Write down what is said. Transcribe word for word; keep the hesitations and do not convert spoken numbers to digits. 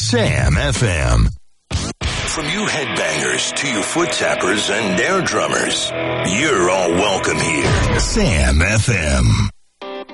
Sam F M. From you headbangers to you foot tappers and dare drummers, you're all welcome here. Sam F M.